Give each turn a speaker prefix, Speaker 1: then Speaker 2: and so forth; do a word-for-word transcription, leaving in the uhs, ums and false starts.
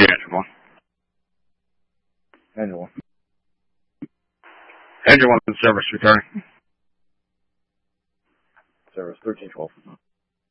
Speaker 1: engine one.
Speaker 2: Engine one.
Speaker 1: Engine one in service returning.
Speaker 2: Service thirteen twelve.